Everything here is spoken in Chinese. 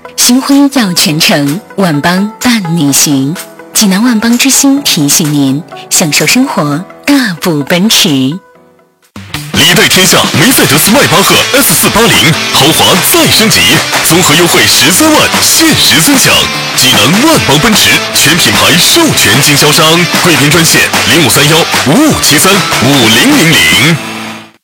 心辉耀全城，万邦伴你行。济南万邦之星提醒您，享受生活，大步奔驰。 历代天下梅赛德斯迈巴赫 S480豪华再升级，综合优惠13万，限时尊享。济南万邦奔驰全品牌授权经销商，贵宾专线053155735000。